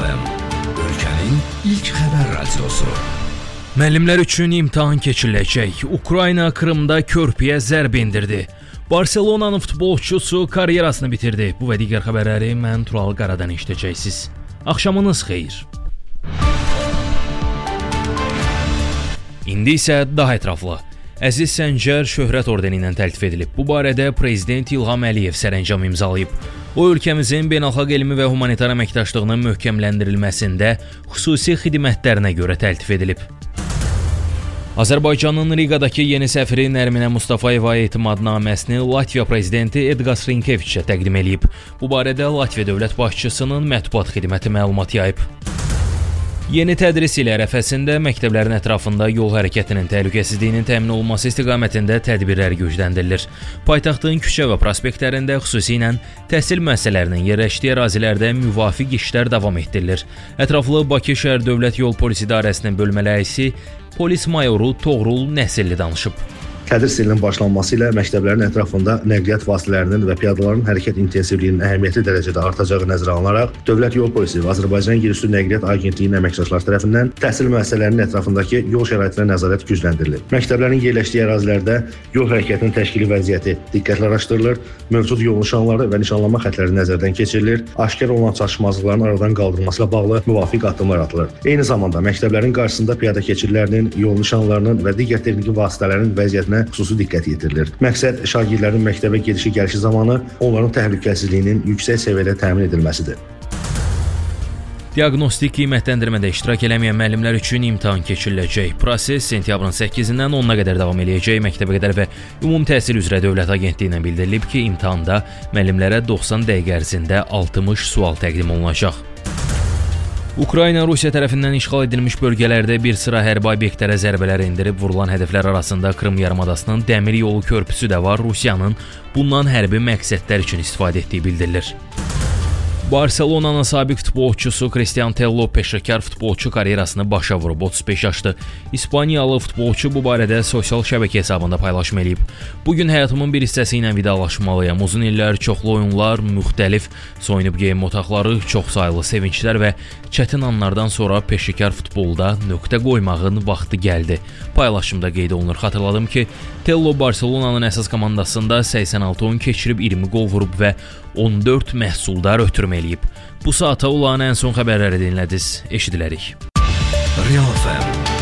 FM, ölkənin ilk xəbər radiosu. Müəllimlər üçün imtahan keçiriləcək. Ukrayna Krımda körpüyə zərb endirdi. Barselonanın futbolçusu karyerasını bitirdi. Bu və digər xəbərləri mən Tural Qaradan eşidəcəksiniz. Axşamınız xeyir. İndi isə daha ətraflı. Əziz Səncər şöhrət ordeni ilə təltif edilib. Bu barədə Prezident İlham Əliyev sərəncam imzalayıb. O, ölkəmizin beynəlxalq elmi və humanitar əməkdaşlığının möhkəmləndirilməsində xüsusi xidmətlərinə görə təltif edilib. Azərbaycanın Riqadakı yeni səfiri Nərminə Mustafayeva etimadnaməsini Latviya prezidenti Edgars Rinkeviçə təqdim edib. Bu barədə Latviya dövlət başçısının mətbuat xidməti məlumat yayıb. Yeni tədris ili ərəfəsində məktəblərin ətrafında yol hərəkətinin təhlükəsizliyinin təmin olunması istiqamətində tədbirlər gücləndirilir. Paytaxtın küçə və prospektlərində xüsusilə təhsil müəssisələrinin yerləşdiyi ərazilərdə müvafiq işlər davam etdirilir. Ətraflı Bakı şəhər Dövlət Yol Polis İdarəsinin bölmələyisi polis mayoru Toğrul Nəsilli danışıb. Tədris ilinin başlanması ilə məktəblərin ətrafında nəqliyyat vasitələrinin və piyadaların hərəkət intensivliyinin əhəmiyyətli dərəcədə artacağı nəzərə alınaraq, Dövlət Yol Polisi və Azərbaycan Yerüstü Nəqliyyat Agentliyinin əməkdaşları tərəfindən təhsil müəssisələrinin ətrafındakı yol şəraitinə nəzarət gücləndirilir. Məktəblərin yerləşdiyi ərazilərdə yol hərəkətinin təşkili vəziyyəti diqqətlə araşdırılır, mövcud yol nişanları və nişanlanma xəttləri nəzərdən keçirilir, aşkar olunan çatışmazlıqların aradan qaldırılması ilə bağlı müvafiq addımlar atılır. Eyni zamanda məktəblərin qarşısında piyada keçidlərinin, yol nişanlarının və digər texniki vasitələrin vəziyyətinə xüsusi diqqət yetirilir. Məqsəd şagirdlərin məktəbə gedişi-gəlişi zamanı onların təhlükəsizliyinin yüksək səviyyədə təmin edilməsidir. Diaqnostik qiymətləndirmədə iştirak eləməyən müəllimlər üçün imtahan keçiriləcək. Proses sentyabrın 8-dən 10-na qədər davam edəcək. Məktəbəqədər və Ümumi Təhsil üzrə Dövlət Agentliyindən bildirilib ki, imtahanda müəllimlərə 90 dəqiqə ərzində 60 sual təqdim olunacaq. Ukrayna Rusiya tərəfindən işğal edilmiş bölgələrdə bir sıra hərbi obyektlərə zərbələr endirib. Vurulan hədəflər arasında Krım yarımadasının dəmir yolu körpüsü də var. Rusiyanın bundan hərbi məqsədlər üçün istifadə etdiyi bildirilir. Barselonanın sabiq futbolçusu Cristiano Tello peşəkar futbolçu karyerasını başa vurub. 35 yaşlı İspaniyalı futbolçu bu barədə sosial şəbəkə hesabında paylaşım edib. Bugün həyatımın bir hissəsi ilə vidalaşmalıyam. Uzun illər çoxlu oyunlar, müxtəlif soyunub geyinmə otaqları, çoxsaylı sevinclər və çətin anlardan sonra peşəkar futbolda nöqtə qoymağın vaxtı gəldi. Paylaşımda qeyd olunur. Xatırladım ki, Tello Barselonanın əsas komandasında 86 oyun keçirib, 20 qol vurub və 14 məhsuldar ötürmə eləyib. Bu saata olan ən son xəbərləri dinlədiniz. Eşidilərik. Real FM